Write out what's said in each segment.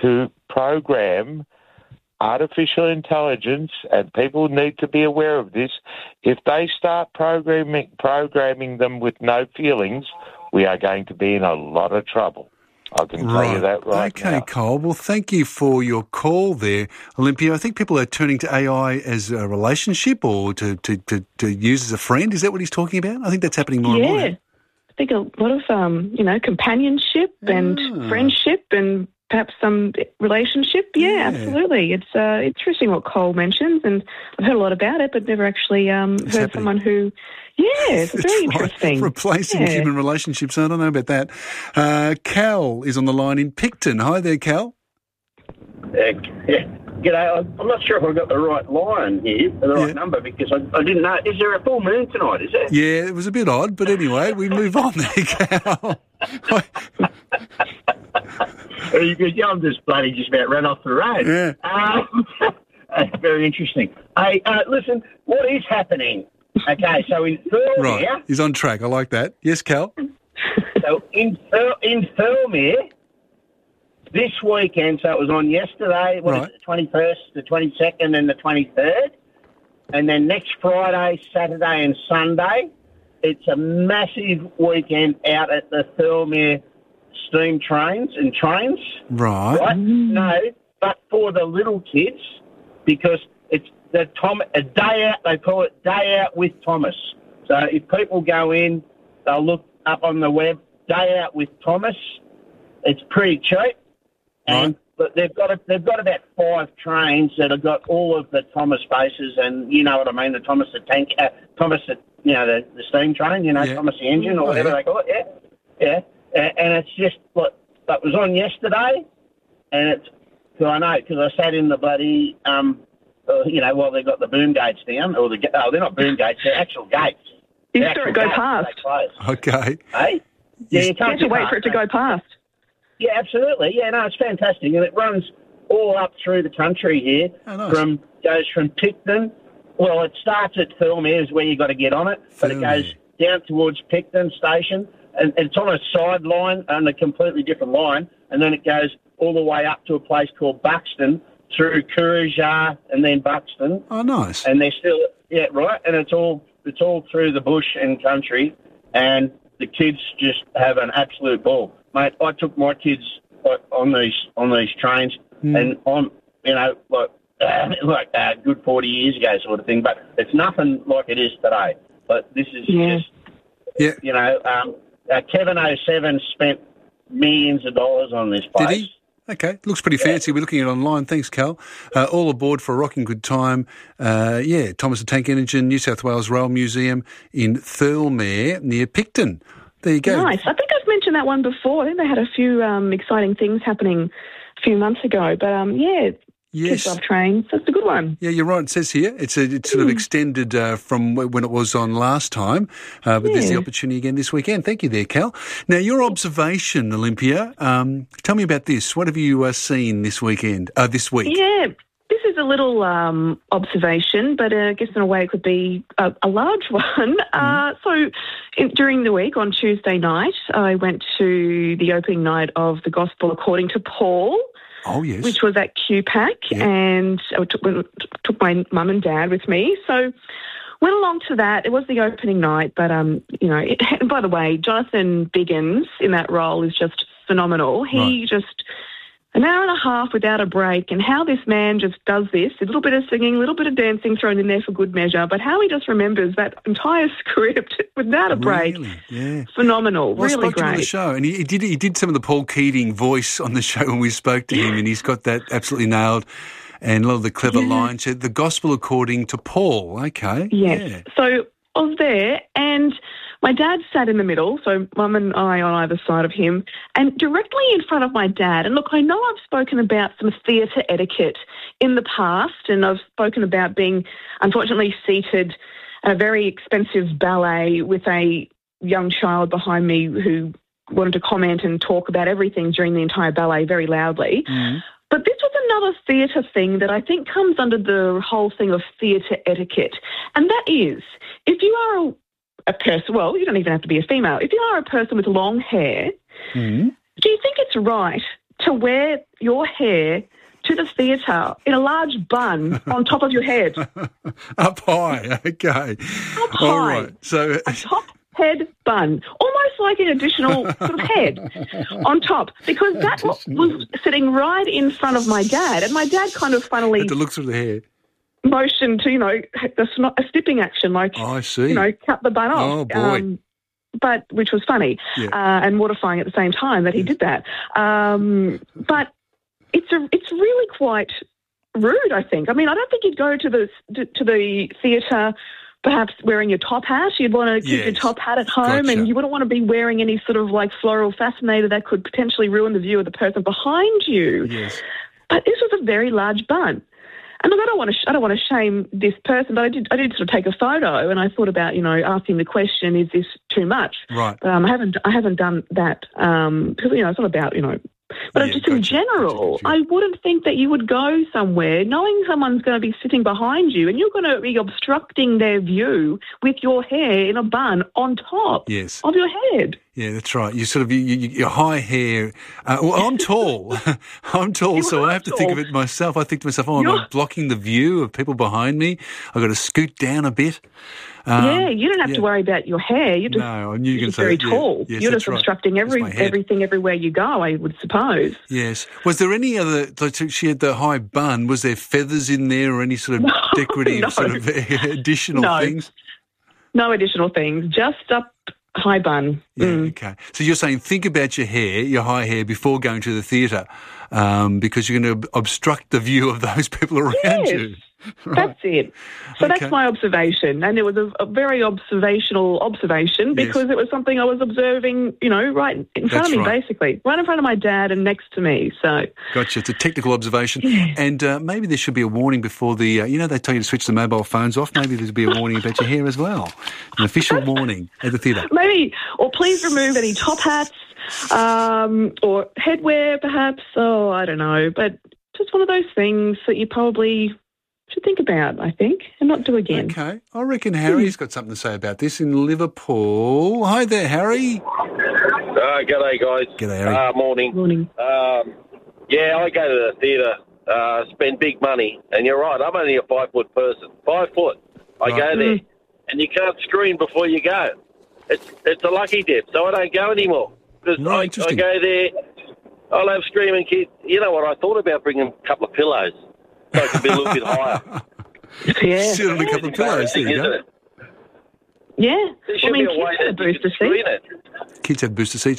to program artificial intelligence, and people need to be aware of this. If they start programming them with no feelings, we are going to be in a lot of trouble. I can tell you that right now. Okay, Cole. Well, thank you for your call there, Olympia. I think people are turning to AI as a relationship or to use as a friend. Is that what he's talking about? I think that's happening more and more. Yeah. I think a lot of, companionship and friendship and perhaps some relationship. Yeah, absolutely. It's interesting what Cole mentions, and I've heard a lot about it, but never actually heard someone who... Yeah, it's very interesting. Replacing human relationships. I don't know about that. Cal is on the line in Picton. Hi there, Cal. G'day. I'm not sure if I've got the right line here, the right number, because I didn't know. Is there a full moon tonight, is there? Yeah, it was a bit odd, but anyway, we move on there, Cal. I'm just about ran off the road. Yeah. Very interesting. Hey, listen, what is happening? Okay, so in Thirlmere... Right, he's on track. I like that. Yes, Cal? So in Thirlmere, this weekend, so it was on yesterday, the 21st, the 22nd and the 23rd, and then next Friday, Saturday and Sunday, it's a massive weekend out at the Thirlmere steam trains and trains. Right. No, but for the little kids, because it's a day out, they call it Day Out with Thomas. So if people go in, they'll look up on the web, Day Out with Thomas. It's pretty cheap. And but they've got about 5 trains that have got all of the Thomas bases, and you know what I mean, the Thomas the tank, Thomas the the steam train, Thomas the engine or whatever they call it. Yeah. And it's just that was on yesterday, and it's I know because I sat in the bloody while they got the boom gates down, or they're not boom gates, they're actual gates. You saw it go past. Okay. Hey? Yeah, you have to wait for it to go past. Yeah, absolutely. Yeah, no, it's fantastic. And it runs all up through the country here. Oh, nice. Goes from Picton. Well, it starts at Thirlmere is where you got to get on it, but it goes down towards Picton Station, and it's on a side line, on a completely different line, and then it goes all the way up to a place called Buxton, through Coorajah and then Buxton. Oh, nice. And they're still, and it's all through the bush and country, and the kids just have an absolute ball. Mate, I took my kids on these trains, and I'm, a good 40 years ago sort of thing, but it's nothing like it is today. But this is just, Kevin 07 spent millions of dollars on this place. Did he? Okay, looks pretty fancy. We're looking at it online. Thanks, Cal. All aboard for a rocking good time. Thomas the Tank Engine, New South Wales Rail Museum in Thirlmere near Picton. There you go. Nice. I think I've mentioned that one before. I think they had a few exciting things happening a few months ago. But, kids love trains. That's a good one. Yeah, you're right. It says here it's sort of extended from when it was on last time. But there's the opportunity again this weekend. Thank you there, Cal. Now, your observation, Olympia, tell me about this. What have you seen this weekend, this week? Yeah, this is a little observation, but I guess in a way it could be a large one. During the week, on Tuesday night, I went to the opening night of The Gospel According to Paul. Oh, yes. Which was at QPAC, and I took my mum and dad with me. So went along to that. It was the opening night, but, and by the way, Jonathan Biggins in that role is just phenomenal. He just... an hour and a half without a break, and how this man just does this, a little bit of singing, a little bit of dancing thrown in there for good measure, but how he just remembers that entire script without a break. Really? Yeah. Phenomenal. Well, really I spoke to him on the show, and he did some of the Paul Keating voice on the show when we spoke to him, and he's got that absolutely nailed, and a lot of the clever lines. The Gospel According to Paul. Okay. Yes. Yeah. So I was there, and my dad sat in the middle, so Mum and I on either side of him, and directly in front of my dad. And look, I know I've spoken about some theatre etiquette in the past, and I've spoken about being, unfortunately, seated at a very expensive ballet with a young child behind me who wanted to comment and talk about everything during the entire ballet very loudly. Mm. But this was another theatre thing that I think comes under the whole thing of theatre etiquette, and that is, if you are a person, well, you don't even have to be a female. If you are a person with long hair, do you think it's right to wear your hair to the theatre in a large bun on top of your head. Up high, okay. Up high. All right. So a top head bun, almost like an additional sort of head on top, because that was sitting right in front of my dad, and my dad kind of funnily had to look through the hair. Motioned to, a snipping action, like, I see. Cut the bun off. Oh, boy. But which was funny and mortifying at the same time that he did that. But it's really quite rude, I think. I mean, I don't think you'd go to the theatre perhaps wearing your top hat. You'd want to keep your top hat at home, and you wouldn't want to be wearing any sort of like floral fascinator that could potentially ruin the view of the person behind you. Yes. But this was a very large bun. And look, I don't want to shame this person, but I did sort of take a photo, and I thought about asking the question, is this too much? Right. I haven't done that because it's not about But just in general, I wouldn't think that you would go somewhere knowing someone's going to be sitting behind you and you're going to be obstructing their view with your hair in a bun on top of your head. Yeah, that's right. You sort of your high hair. Well, I'm tall. I'm tall, so I have to think of it myself. I think to myself, I'm blocking the view of people behind me. I've got to scoot down a bit. You don't have to worry about your hair. You're just, I knew you can say very tall. Yes, you're just obstructing everything everywhere you go, I would suppose. Yes. Was there any other, like she had the high bun, was there feathers in there or any sort of decorative sort of additional things? No additional things, just up high bun. Yeah, okay. So you're saying think about your hair, your high hair, before going to the theatre because you're going to obstruct the view of those people around you. Right. That's it. So that's my observation. And it was a very observational observation because it was something I was observing, right in front of me, basically. Right in front of my dad and next to me. So Gotcha. It's a technical observation. And maybe there should be a warning before the, they tell you to switch the mobile phones off. Maybe there'd be a warning about your hair as well. An official warning at the theatre. Maybe. Or please remove any top hats or headwear perhaps. Oh, I don't know. But just one of those things that you probably should think about, I think, and not do again. Okay. I reckon Harry's got something to say about this in Liverpool. Hi there, Harry. G'day, guys. G'day, Harry. Morning. Morning. I go to the theatre, spend big money, and you're right, I'm only a 5-foot person. 5 foot. I go there, and you can't scream before you go. It's a lucky dip, so I don't go anymore. Because I go there, I'll have screaming kids. You know what, I thought about bringing a couple of pillows. So it could be a little bit higher. Sit on a couple of pillows, there you go. Yeah. Kids have a booster seat. Kids have booster seats,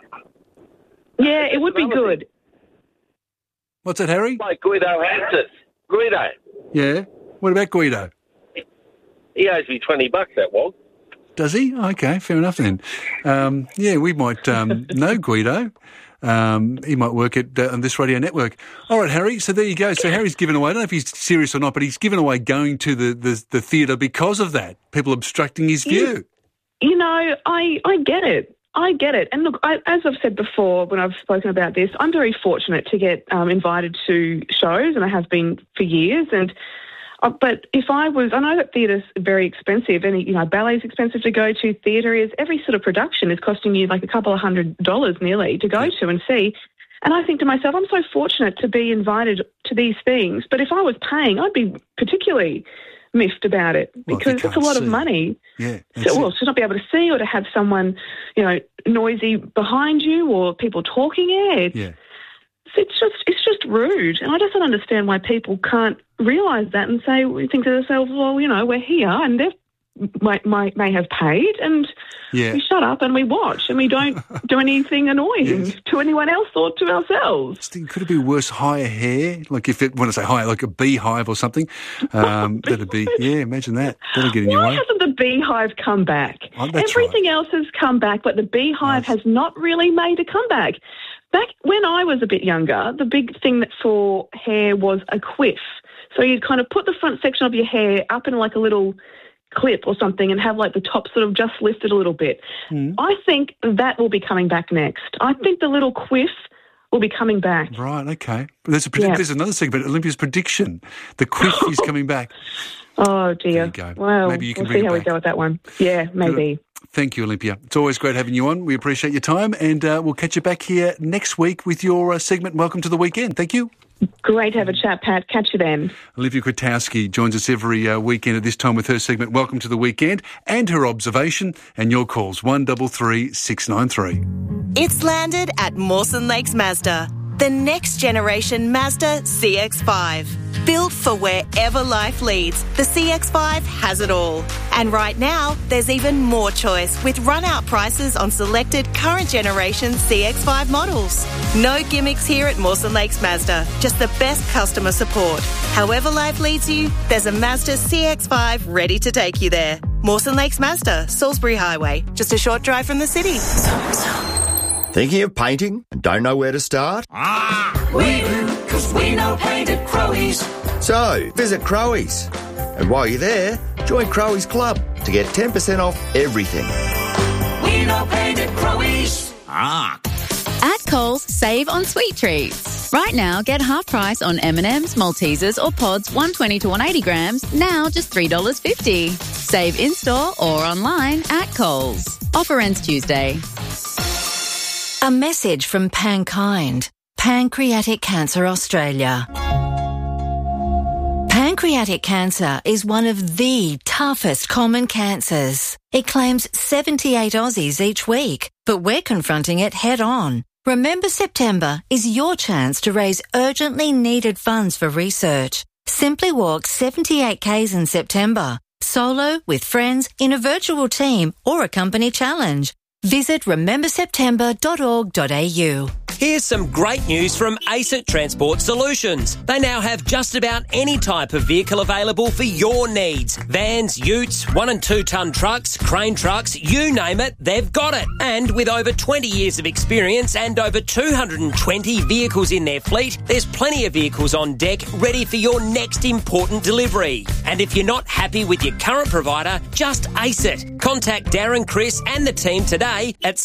yeah, it would be good. What's that, Harry? Like Guido has it. Guido. Yeah? What about Guido? He owes me $20, that was. Does he? Okay, fair enough then. We might know Guido. He might work at on this radio network. All right, Harry, so there you go. So Harry's given away, I don't know if he's serious or not, but he's given away going to the theatre because of that, people obstructing his view. I get it. I get it. And look, as I've said before when I've spoken about this, I'm very fortunate to get invited to shows, and I have been for years. But if I know that theatre's very expensive, and ballet's expensive to go to. Theatre is, every sort of production is costing you like a couple of $100 nearly to go to and see. And I think to myself, I'm so fortunate to be invited to these things. But if I was paying, I'd be particularly miffed about it because it's a lot of money. Yeah. To not be able to see or to have someone, noisy behind you or people talking. It's just rude, and I just don't understand why people can't realise that and think to themselves, well, we're here, and they may have paid, and we shut up and we watch, and we don't do anything annoying to anyone else or to ourselves. Could it be worse, higher hair? Like when I say higher, like a beehive or something, that'd be, imagine that. That'll get in your way. Why hasn't the beehive come back? Everything else has come back, but the beehive has not really made a comeback. Back when I was a bit younger, the big thing for hair was a quiff. So you'd kind of put the front section of your hair up in like a little clip or something and have like the top sort of just lifted a little bit. I think that will be coming back next. I think the little quiff will be coming back. Right, okay. But there's another segment, Olympia's prediction. The quiff is coming back. Oh, dear. There you go. Well, maybe you can we'll see how we go with that one. Yeah, maybe. Thank you, Olympia. It's always great having you on. We appreciate your time, and we'll catch you back here next week with your segment, Welcome to the Weekend. Thank you. Great to have a chat, Pat. Catch you then. Olympia Kwiatkowski joins us every weekend at this time with her segment, Welcome to the Weekend, and her observation and your calls, 133 693. It's landed at Mawson Lakes Mazda, the next generation Mazda CX-5. Built for wherever life leads, the CX-5 has it all. And right now, there's even more choice with run-out prices on selected current generation CX-5 models. No gimmicks here at Mawson Lakes Mazda, just the best customer support. However life leads you, there's a Mazda CX-5 ready to take you there. Mawson Lakes Mazda, Salisbury Highway, just a short drive from the city. Thinking of painting and don't know where to start? We do, because we know paint at Crowe's. So, visit Crowe's. And while you're there, join Crowe's Club to get 10% off everything. We know paint at Crowe's. At Coles, save on sweet treats. Right now, get half price on M&M's, Maltesers or Pods 120 to 180 grams, now just $3.50. Save in-store or online at Coles. Offer ends Tuesday. A message from Pankind, Pancreatic Cancer Australia. Pancreatic cancer is one of the toughest common cancers. It claims 78 Aussies each week, but we're confronting it head on. Remember September is your chance to raise urgently needed funds for research. Simply walk 78 Ks in September, solo, with friends, in a virtual team or a company challenge. Visit rememberseptember.org.au. Here's some great news from ACET Transport Solutions. They now have just about any type of vehicle available for your needs. Vans, utes, 1 and 2 tonne trucks, crane trucks, you name it, they've got it. And with over 20 years of experience and over 220 vehicles in their fleet, there's plenty of vehicles on deck ready for your next important delivery. And if you're not happy with your current provider, just ACET. Contact Darren, Chris and the team today at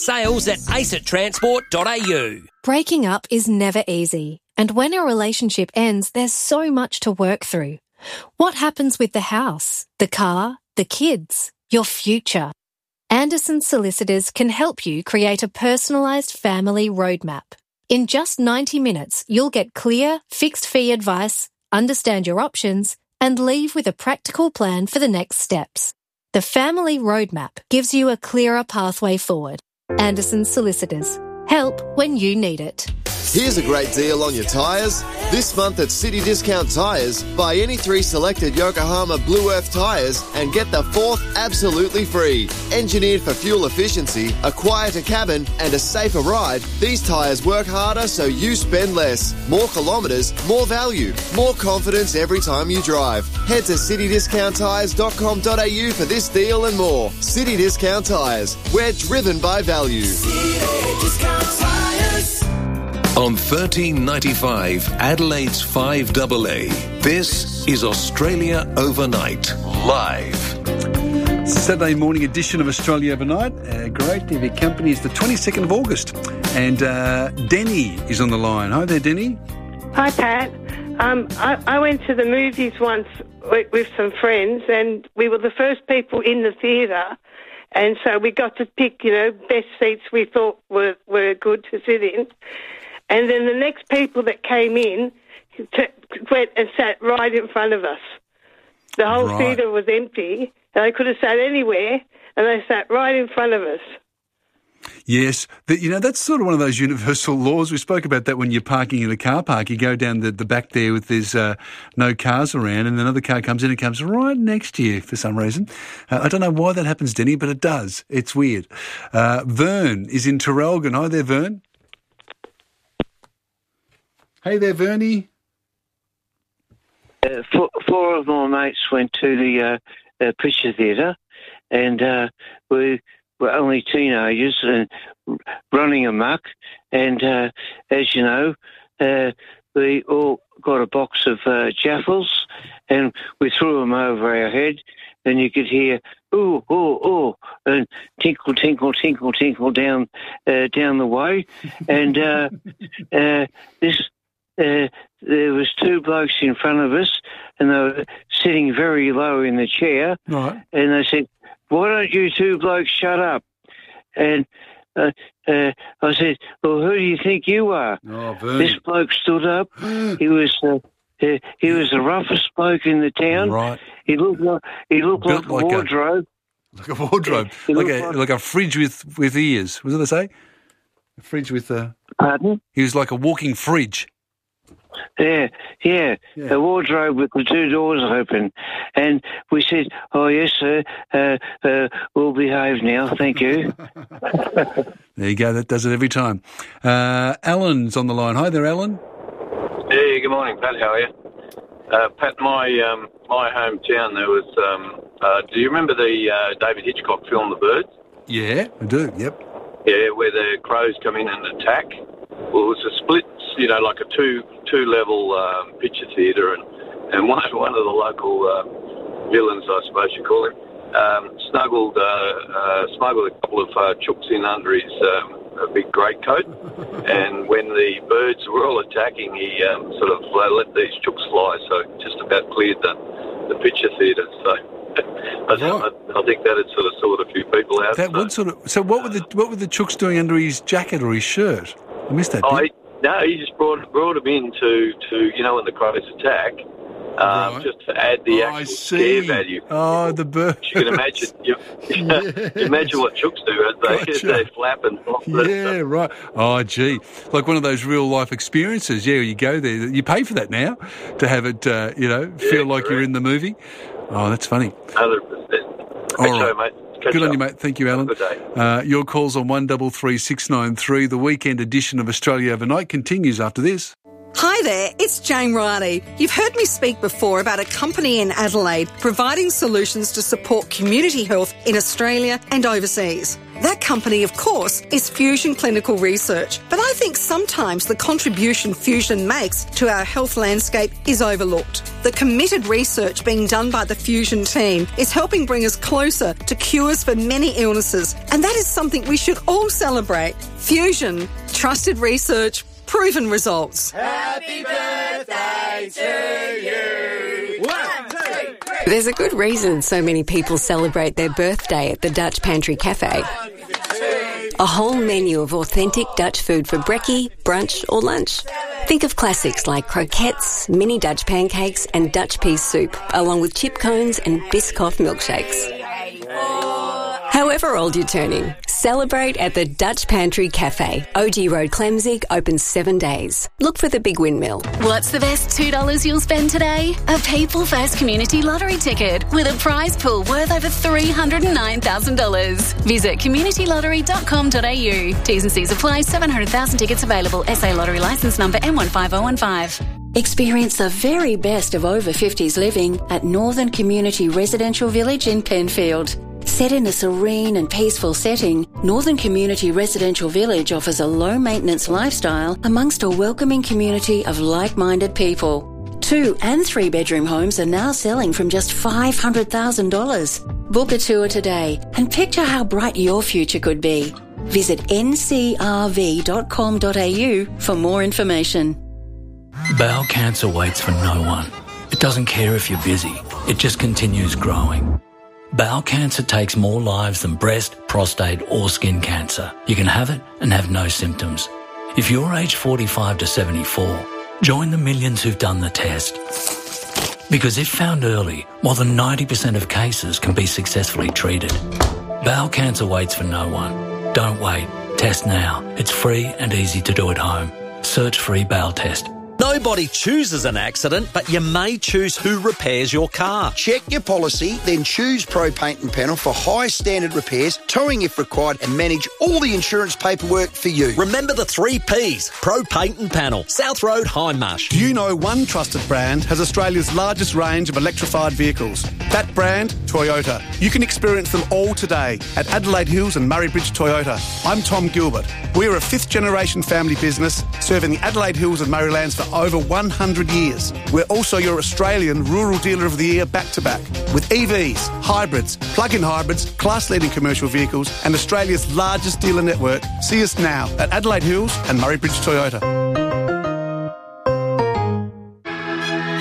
sales@acettransport.au. Breaking up is never easy, and when a relationship ends, there's so much to work through. What happens with the house, the car, the kids, your future? Anderson Solicitors can help you create a personalised family roadmap. In just 90 minutes, you'll get clear, fixed-fee advice, understand your options, and leave with a practical plan for the next steps. The Family Roadmap gives you a clearer pathway forward. Anderson Solicitors. Help when you need it. Here's a great deal on your tyres. This month at City Discount Tyres, buy any 3 selected Yokohama Blue Earth tyres and get the 4th absolutely free. Engineered for fuel efficiency, a quieter cabin and a safer ride, these tyres work harder so you spend less. More kilometres, more value, more confidence every time you drive. Head to citydiscounttyres.com.au for this deal and more. City Discount Tyres. We're driven by value. City Discount Tyres. On 1395 Adelaide's 5AA, this is Australia Overnight, live. Saturday morning edition of Australia Overnight. Great to have your company. It's the 22nd of August. And Denny is on the line. Hi there, Denny. Hi, Pat. I went to the movies once with some friends, and we were the first people in the theatre. And so we got to pick, best seats we thought were good to sit in. And then the next people that came in went and sat right in front of us. The whole theatre was empty, and they could have sat anywhere, and they sat right in front of us. Yes, that's sort of one of those universal laws. We spoke about that when you're parking in a car park. You go down the back there with there's no cars around, and another car comes in and comes right next to you for some reason. I don't know why that happens, Denny, but it does. It's weird. Vern is in Terrelgan. Hi there, Vern. Hey there, Vernie. 4 of my mates went to the picture theatre, and we were only teenagers and running amok. And as you know, we all got a box of jaffles, and we threw them over our head, and you could hear ooh, ooh, ooh, and tinkle, tinkle, tinkle, tinkle down the way, and there was 2 blokes in front of us, and they were sitting very low in the chair. Right. And they said, why don't you two blokes shut up? And I said, well, who do you think you are? Oh, Bernie. This bloke stood up. He was the roughest bloke in the town. Right. He looked like a wardrobe. Like a wardrobe, like a fridge with ears. What did I say? A fridge with a... Pardon? He was like a walking fridge. Yeah. A wardrobe with the two doors open. And we said, oh, yes, sir, we'll behave now, thank you. There you go, that does it every time. Alan's on the line. Hi there, Alan. Yeah, good morning, Pat, how are you? Pat, my hometown, there was... do you remember the David Hitchcock film, The Birds? Yeah, I do, yep. Yeah, where the crows come in and attack. Well, it was a split, like a two-level picture theatre, and one of the local villains, I suppose you call him, smuggled a couple of chooks in under his big greatcoat, and when the birds were all attacking, he sort of let these chooks fly, so just about cleared the picture theatre. So I think that had sort of sorted a few people out. So what were the chooks doing under his jacket or his shirt? I missed that bit. No, he just brought him in to when the crows attack, just to add the actual scare value. Oh, the birds. You can imagine. Imagine what chooks do as they flap and flop. Yeah, right. Oh, gee, like one of those real life experiences. Yeah, you go there, you pay for that now to have it. Feel like you're in the movie. Oh, that's funny. 100%. All right. Show, mate. Good on you, mate. Thank you, Alan. Good day. Your calls on 133693. The weekend edition of Australia Overnight continues after this. Hi there, it's Jane Riley. You've heard me speak before about a company in Adelaide providing solutions to support community health in Australia and overseas. That company, of course, is Fusion Clinical Research. But I think sometimes the contribution Fusion makes to our health landscape is overlooked. The committed research being done by the Fusion team is helping bring us closer to cures for many illnesses, and that is something we should all celebrate. Fusion, trusted research, proven results. Happy birthday to you. 1, 2, 3. There's a good reason so many people celebrate their birthday at the Dutch Pantry Cafe. A whole menu of authentic Dutch food for brekkie, brunch or lunch. Think of classics like croquettes, mini Dutch pancakes and Dutch pea soup, along with chip cones and Biscoff milkshakes. However old you're turning, celebrate at the Dutch Pantry Cafe. OG Road, Clemzig, open 7 days. Look for the big windmill. What's the best $2 you'll spend today? A People First Community Lottery ticket with a prize pool worth over $309,000. Visit communitylottery.com.au. T's and C's apply. 700,000 tickets available. SA Lottery licence number M15015. Experience the very best of over 50s living at Northern Community Residential Village in Penfield. Set in a serene and peaceful setting, Northern Community Residential Village offers a low-maintenance lifestyle amongst a welcoming community of like-minded people. 2 and 3 bedroom homes are now selling from just $500,000. Book a tour today and picture how bright your future could be. Visit ncrv.com.au for more information. Bowel cancer waits for no one. It doesn't care if you're busy. It just continues growing. Bowel cancer takes more lives than breast, prostate or skin cancer. You can have it and have no symptoms. If you're aged 45 to 74, join the millions who've done the test. Because if found early, more than 90% of cases can be successfully treated. Bowel cancer waits for no one. Don't wait. Test now. It's free and easy to do at home. Search free bowel test. Nobody chooses an accident, but you may choose who repairs your car. Check your policy, then choose Pro Paint and Panel for high standard repairs, towing if required, and manage all the insurance paperwork for you. Remember the 3 Ps. Pro Paint and Panel. South Road, Hindmarsh. Do you know one trusted brand has Australia's largest range of electrified vehicles? That brand, Toyota. You can experience them all today at Adelaide Hills and Murray Bridge Toyota. I'm Tom Gilbert. We're a 5th generation family business serving the Adelaide Hills and Murraylands for over 100 years. We're also your Australian Rural Dealer of the Year back-to-back with EVs, hybrids, plug-in hybrids, class-leading commercial vehicles and Australia's largest dealer network. See us now at Adelaide Hills and Murray Bridge Toyota.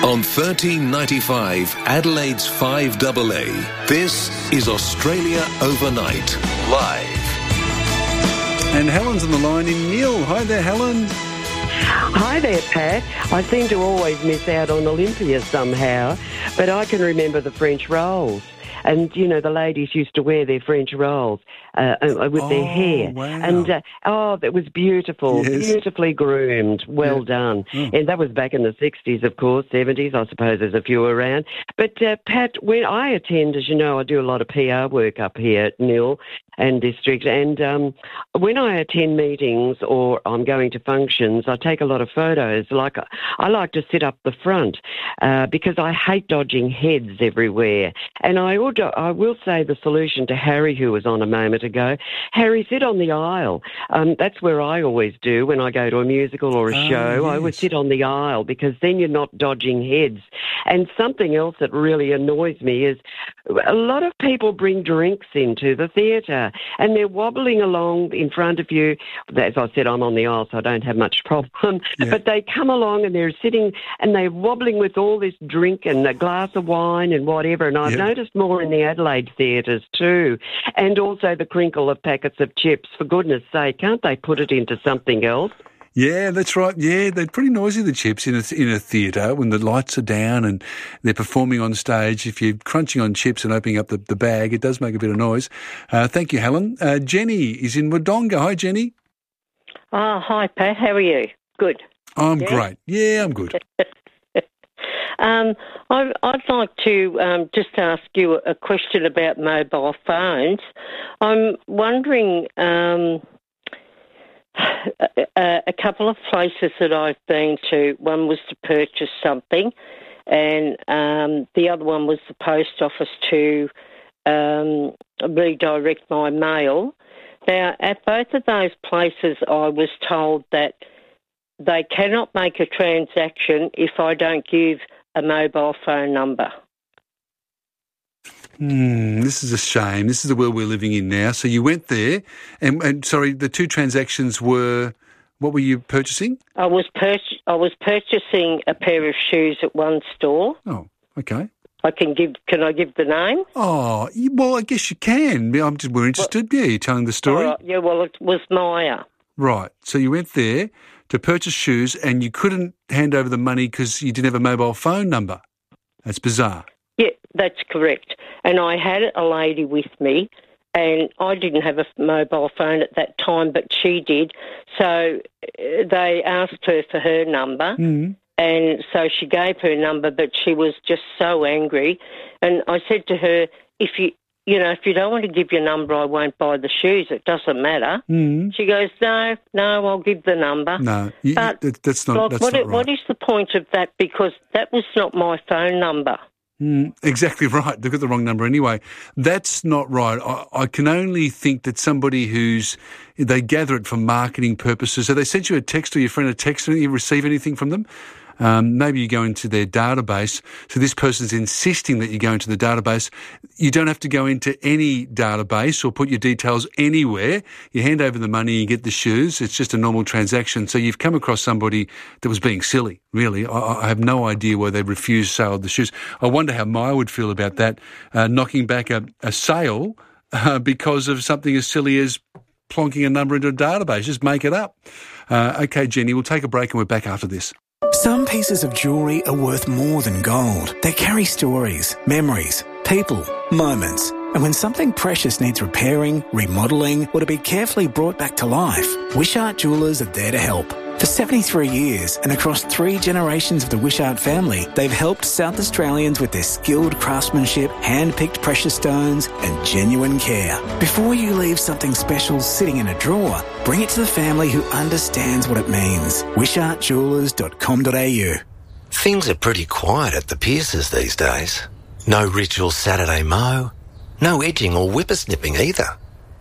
On 1395 Adelaide's 5AA, this is Australia Overnight, live. And Helen's on the line in Neil. Hi there, Helen. Hi there, Pat. I seem to always miss out on Olympia somehow, but I can remember the French rolls. And, you know, the ladies used to wear their French rolls with their hair. Wow. And, that was beautiful, beautifully groomed, well done. And that was back in the 60s, of course, 70s, I suppose there's a few around. But, Pat, when I attend, as you know, I do a lot of PR work up here at Nil and District. And when I attend meetings or I'm going to functions, I take a lot of photos. Like I like to sit up the front because I hate dodging heads everywhere. And I will say the solution to Harry, who was on a moment ago, Harry, sit on the aisle. That's where I always do when I go to a musical or a show. Yes. I always sit on the aisle because then you're not dodging heads. And something else that really annoys me is a lot of people bring drinks into the theatre and they're wobbling along in front of you. As I said, I'm on the aisle, so I don't have much problem. Yeah. But they come along and they're sitting and they're wobbling with all this drink and a glass of wine and whatever. And I've noticed more in the Adelaide theatres too. And also the crinkle of packets of chips. For goodness sake, can't they put it into something else? Yeah, that's right. Yeah, they're pretty noisy, the chips, in a theatre when the lights are down and they're performing on stage. If you're crunching on chips and opening up the bag, it does make a bit of noise. Thank you, Helen. Jenny is in Wodonga. Hi, Jenny. Oh, hi, Pat. How are you? Good. I'm great. Yeah, I'm good. I'd like to just ask you a question about mobile phones. I'm wondering... a couple of places that I've been to, one was to purchase something and the other one was the post office to redirect my mail. Now, at both of those places, I was told that they cannot make a transaction if I don't give a mobile phone number. This is a shame. This is the world we're living in now. So you went there, and sorry, the two transactions were, what were you purchasing? I was purchasing a pair of shoes at one store. Oh, okay. Can I give the name? Oh, well, I guess you can. We're interested. Yeah, you're telling the story. Right. Yeah, well, it was Maya. Right. So you went there to purchase shoes, and you couldn't hand over the money because you didn't have a mobile phone number. That's bizarre. Yeah, that's correct. And I had a lady with me, and I didn't have a mobile phone at that time, but she did. So they asked her for her number, and so she gave her number, but she was just so angry. And I said to her, if you don't want to give your number, I won't buy the shoes. It doesn't matter. She goes, no, I'll give the number. No, that's not right. What is the point of that? Because that was not my phone number. Exactly right. They've got the wrong number anyway. That's not right. I can only think that somebody they gather it for marketing purposes. So they sent you a text or your friend a text and you receive anything from them. Maybe you go into their database. So this person's insisting that you go into the database. You don't have to go into any database or put your details anywhere. You hand over the money, you get the shoes. It's just a normal transaction. So you've come across somebody that was being silly, really. I have no idea why they refused sale of the shoes. I wonder how Maya would feel about that, knocking back a sale because of something as silly as plonking a number into a database. Just make it up. Okay, Jenny, we'll take a break and we're back after this. Some pieces of jewellery are worth more than gold. They carry stories, memories, people, moments. And when something precious needs repairing, remodelling, or to be carefully brought back to life, Wishart Jewellers are there to help. For 73 years and across 3 generations of the Wishart family, they've helped South Australians with their skilled craftsmanship, hand-picked precious stones and genuine care. Before you leave something special sitting in a drawer, bring it to the family who understands what it means. WishartJewellers.com.au. Things are pretty quiet at the Pierces these days. No ritual Saturday mow, no edging or whippersnipping either.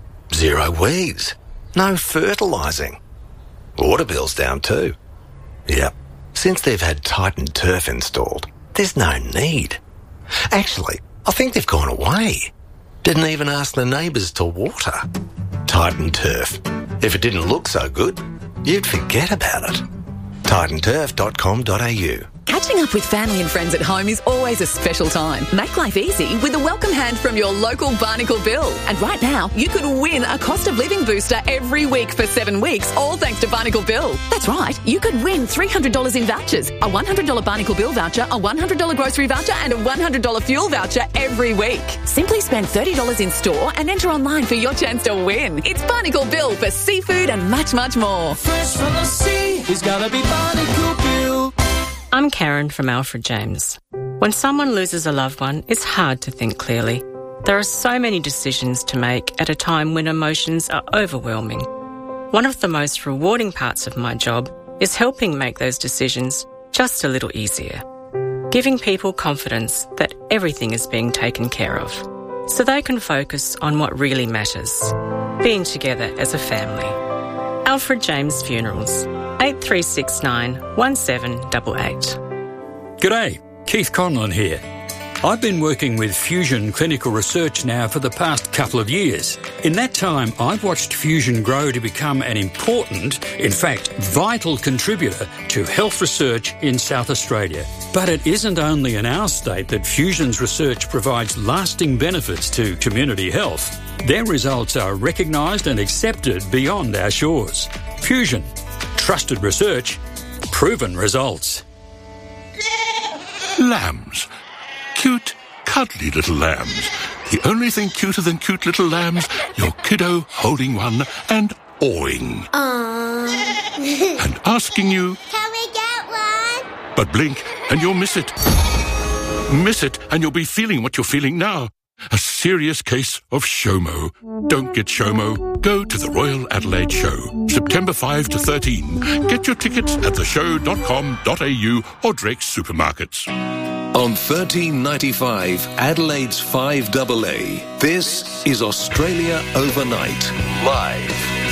0 weeds, no fertilising. Water bill's down too. Yep, since they've had Titan Turf installed, there's no need. Actually, I think they've gone away. Didn't even ask the neighbours to water. Titan Turf. If it didn't look so good, you'd forget about it. TitanTurf.com.au. Catching up with family and friends at home is always a special time. Make life easy with a welcome hand from your local Barnacle Bill. And right now, you could win a cost of living booster every week for 7 weeks, all thanks to Barnacle Bill. That's right, you could win $300 in vouchers, a $100 Barnacle Bill voucher, a $100 grocery voucher and a $100 fuel voucher every week. Simply spend $30 in store and enter online for your chance to win. It's Barnacle Bill for seafood and much, much more. Fresh from the sea, it's gotta be Barnacle Bill. I'm Karen from Alfred James. When someone loses a loved one, it's hard to think clearly. There are so many decisions to make at a time when emotions are overwhelming. One of the most rewarding parts of my job is helping make those decisions just a little easier. Giving people confidence that everything is being taken care of, so they can focus on what really matters, being together as a family. Alfred James Funerals, 8369 1788. G'day, Keith Conlon here. I've been working with Fusion Clinical Research now for the past couple of years. In that time, I've watched Fusion grow to become an important, in fact, vital contributor to health research in South Australia. But it isn't only in our state that Fusion's research provides lasting benefits to community health. Their results are recognised and accepted beyond our shores. Fusion. Trusted research. Proven results. Lambs. Cute, cuddly little lambs. The only thing cuter than cute little lambs, your kiddo holding one and awing. Aww. And asking you, can we get one? But blink and you'll miss it. Miss it and you'll be feeling what you're feeling now. A serious case of SHOMO. Don't get SHOMO. Go to the Royal Adelaide Show, September 5 to 13. Get your tickets at theshow.com.au or Drake's Supermarkets. On 1395 Adelaide's 5AA, this is Australia Overnight, live.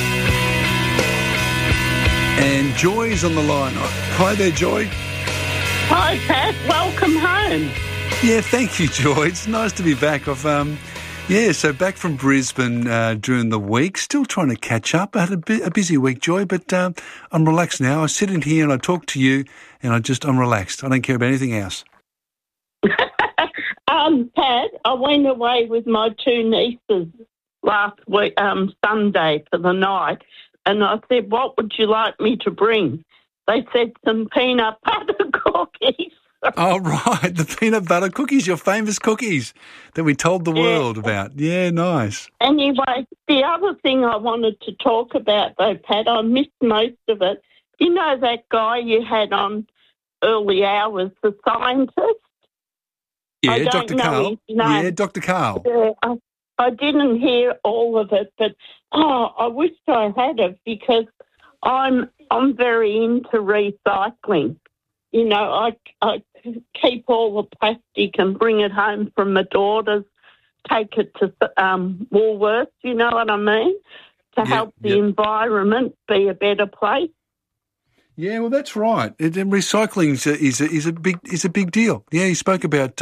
And Joy's on the line. Hi there, Joy. Hi, Pat. Welcome home. Yeah, thank you, Joy. It's nice to be back. So back from Brisbane during the week, still trying to catch up. I had a busy week, Joy, but I'm relaxed now. I sit in here and I talk to you, and I'm relaxed. I don't care about anything else. Pat, I went away with my two nieces last week, Sunday for the night, and I said, what would you like me to bring? They said some peanut butter cookies. Oh, right, the peanut butter cookies, your famous cookies that we told the world about. Yeah, nice. Anyway, the other thing I wanted to talk about, though, Pat, I missed most of it. You know that guy you had on early hours, the scientist? Yeah, Dr. Carl. Yeah, Dr. Carl. Yeah, I didn't hear all of it, but I wish I had it because I'm very into recycling. You know, I keep all the plastic and bring it home from my daughters, take it to Woolworths, you know what I mean, to help the environment be a better place. Yeah, well, that's right. Recycling is a big deal. Yeah, you spoke about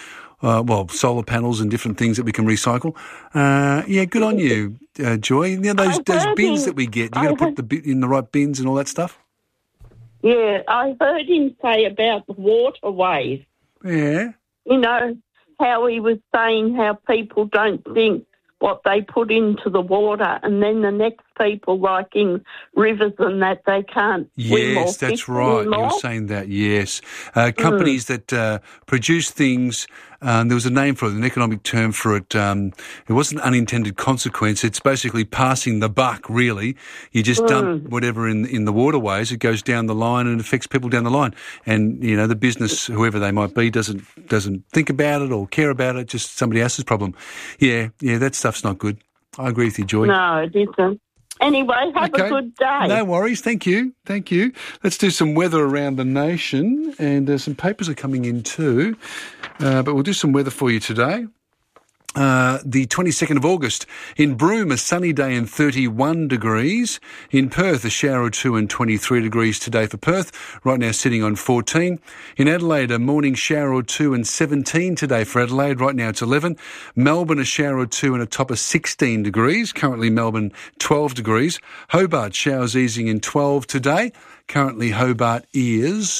solar panels and different things that we can recycle. Yeah, good on you, Joy. You know, those bins that we get, you got to put the in the right bins and all that stuff. Yeah, I heard him say about the waterways. Yeah. You know, how he was saying how people don't think what they put into the water, and then the next people, like in rivers and that, they can't swim or Yes, that's fish right. anymore. You were saying that, yes. Companies that produce things, there was a name for it, an economic term for it. It wasn't unintended consequence. It's basically passing the buck, really. You just dump whatever in the waterways. It goes down the line and affects people down the line. And, you know, the business, whoever they might be, doesn't think about it or care about it, just somebody else's problem. Yeah, that stuff's not good. I agree with you, Joy. No, it isn't. Anyway, have a good day. No worries. Thank you. Let's do some weather around the nation, and some papers are coming in too. But we'll do some weather for you today. The 22nd of August. In Broome, a sunny day and 31 degrees. In Perth, a shower or two and 23 degrees today for Perth. Right now sitting on 14. In Adelaide, a morning shower or two and 17 today for Adelaide. Right now it's 11. Melbourne, a shower or two and a top of 16 degrees. Currently Melbourne, 12 degrees. Hobart, showers easing in 12 today. Currently Hobart is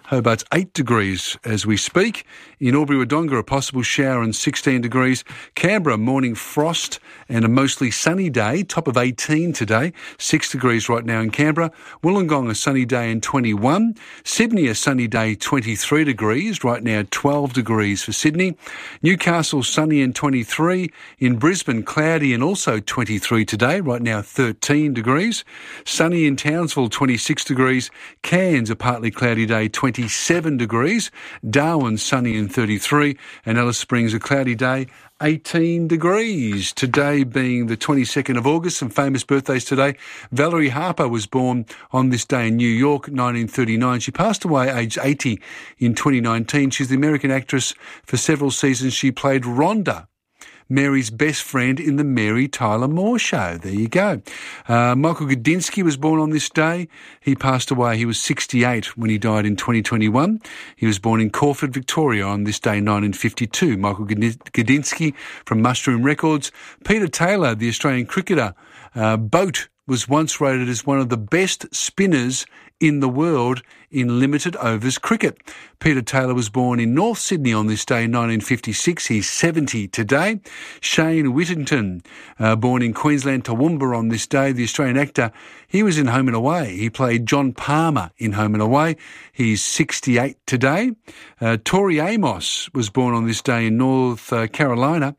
Hobart's 8 degrees as we speak. In Albury-Wodonga, a possible shower and 16 degrees. Canberra, morning frost and a mostly sunny day, top of 18 today, 6 degrees right now in Canberra. Wollongong, a sunny day and 21. Sydney, a sunny day, 23 degrees, right now 12 degrees for Sydney. Newcastle, sunny and 23. In Brisbane, cloudy and also 23 today, right now 13 degrees. Sunny in Townsville, 26 degrees. Cairns, a partly cloudy day, 27 degrees. Darwin, sunny and 33. And Alice Springs, a cloudy day, 18 degrees. Today being the 22nd of August, some famous birthdays today. Valerie Harper was born on this day in New York, 1939. She passed away aged 80 in 2019. She's the American actress. For several seasons, she played Rhonda, Mary's best friend in the Mary Tyler Moore Show. There you go. Michael Gudinski was born on this day. He passed away. He was 68 when he died in 2021. He was born in Caulford, Victoria on this day, 1952. Michael Gudinski from Mushroom Records. Peter Taylor, the Australian cricketer, Boat was once rated as one of the best spinners in the world in limited overs cricket. Peter Taylor was born in North Sydney on this day, 1956. He's 70 today. Shane Whittington, born in Queensland, Toowoomba on this day, the Australian actor. He was in Home and Away. He played John Palmer in Home and Away. He's 68 today. Tori Amos was born on this day in North Carolina,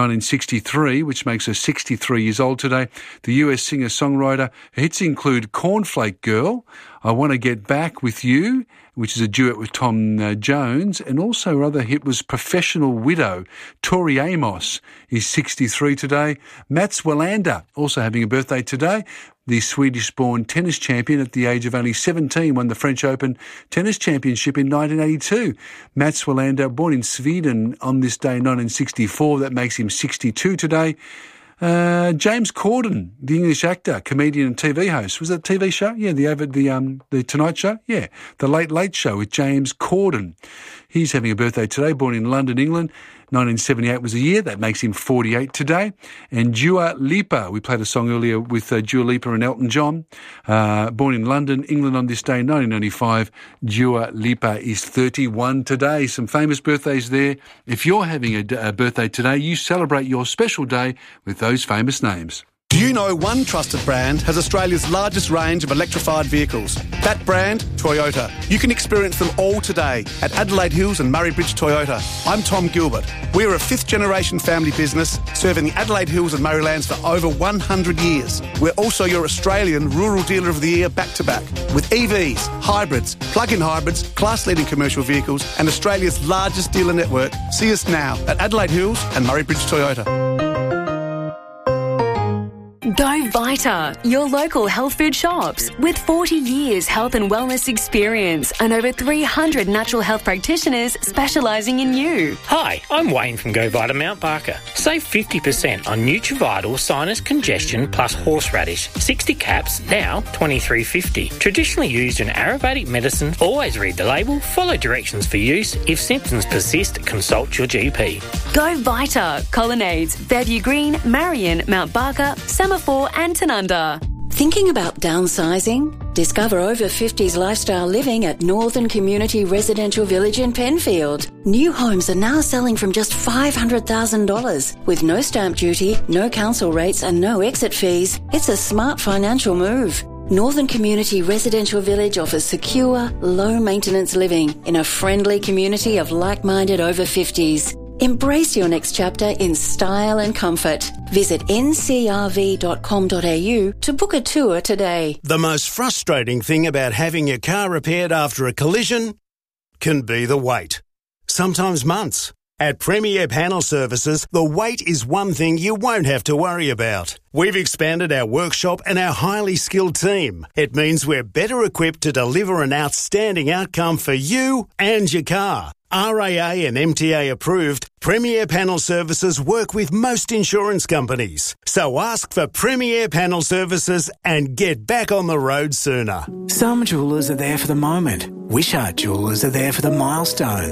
1963, which makes her 63 years old today. The US singer-songwriter. Her hits include Cornflake Girl, I Want to Get Back With You, which is a duet with Tom Jones, and also her other hit was Professional Widow. Tori Amos is 63 today. Mats Wilander, also having a birthday today. The Swedish-born tennis champion at the age of only 17 won the French Open Tennis Championship in 1982. Mats Wilander, born in Sweden on this day, 1964. That makes him 62 today. James Corden, the English actor, comedian and TV host. Was that a TV show? Yeah, the Tonight Show? Yeah, the Late Late Show with James Corden. He's having a birthday today, born in London, England. 1978 was the year. That makes him 48 today. And Dua Lipa, we played a song earlier with Dua Lipa and Elton John. Born in London, England on this day, 1995. Dua Lipa is 31 today. Some famous birthdays there. If you're having a birthday today, you celebrate your special day with those famous names. Do you know one trusted brand has Australia's largest range of electrified vehicles? That brand, Toyota. You can experience them all today at Adelaide Hills and Murray Bridge Toyota. I'm Tom Gilbert. We're a fifth-generation family business serving the Adelaide Hills and Murraylands for over 100 years. We're also your Australian Rural Dealer of the Year back-to-back with EVs, hybrids, plug-in hybrids, class-leading commercial vehicles and Australia's largest dealer network. See us now at Adelaide Hills and Murray Bridge Toyota. Go Vita, your local health food shops. With 40 years health and wellness experience and over 300 natural health practitioners specialising in you. Hi, I'm Wayne from Go Vita Mount Barker. Save 50% on Nutrivital Sinus Congestion plus Horseradish. 60 caps, now $23.50. Traditionally used in Ayurvedic medicine. Always read the label, follow directions for use. If symptoms persist, consult your GP. Go Vita, Colonnades, Fairview Green, Marion, Mount Barker, Semaphore and Tanunda. Thinking about downsizing? Discover over 50s lifestyle living at Northern Community Residential Village in Penfield. New homes are now selling from just $500,000 with no stamp duty, no council rates and no exit fees. It's a smart financial move. Northern Community Residential Village offers secure, low-maintenance living in a friendly community of like-minded over 50s. Embrace your next chapter in style and comfort. Visit ncrv.com.au to book a tour today. The most frustrating thing about having your car repaired after a collision can be the wait. Sometimes months. At Premier Panel Services, the wait is one thing you won't have to worry about. We've expanded our workshop and our highly skilled team. It means we're better equipped to deliver an outstanding outcome for you and your car. RAA and MTA approved, Premier Panel Services work with most insurance companies. So ask for Premier Panel Services and get back on the road sooner. Some jewellers are there for the moment. Wishart Jewellers are there for the milestones.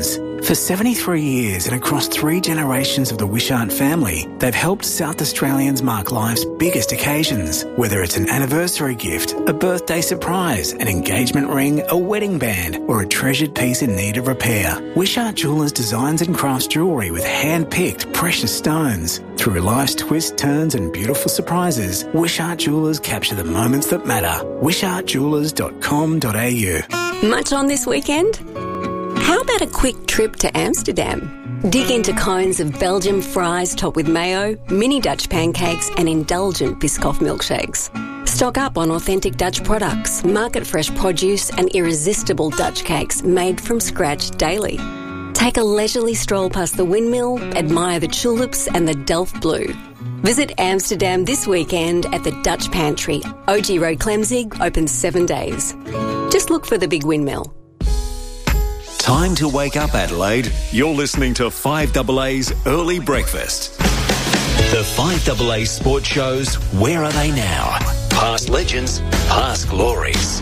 For 73 years and across 3 generations of the Wishart family, they've helped South Australians mark life's biggest occasions. Whether it's an anniversary gift, a birthday surprise, an engagement ring, a wedding band, or a treasured piece in need of repair, Wishart Jewellers designs and crafts jewellery with hand-picked precious stones. Through life's twists, turns and beautiful surprises, Wishart Jewellers capture the moments that matter. wishartjewellers.com.au. Much on this weekend? How about a quick trip to Amsterdam? Dig into cones of Belgian fries topped with mayo, mini Dutch pancakes and indulgent Biscoff milkshakes. Stock up on authentic Dutch products, market-fresh produce and irresistible Dutch cakes made from scratch daily. Take a leisurely stroll past the windmill, admire the tulips and the Delft Blue. Visit Amsterdam this weekend at the Dutch Pantry. OG Road Clemzig, open 7 days. Just look for the big windmill. Time to wake up, Adelaide. You're listening to 5AA's Early Breakfast. The 5AA sports shows, where are they now? Past legends, past glories.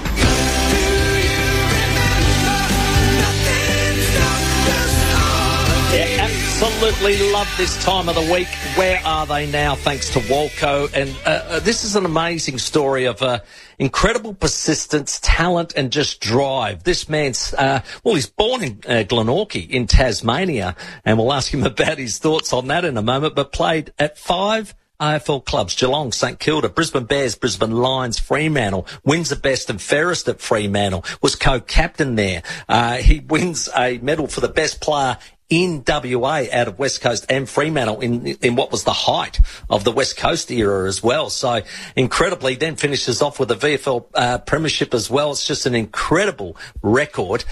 Yeah, absolutely love this time of the week. Where are they now? Thanks to Walco. And this is an amazing story of incredible persistence, talent and just drive. This man's, he's born in Glenorchy in Tasmania, and we'll ask him about his thoughts on that in a moment, but played at 5 AFL clubs: Geelong, St Kilda, Brisbane Bears, Brisbane Lions, Fremantle, wins the best and fairest at Fremantle, was co-captain there. He wins a medal for the best player in WA out of West Coast and Fremantle in what was the height of the West Coast era as well. So incredibly, then finishes off with the VFL premiership as well. It's just an incredible record.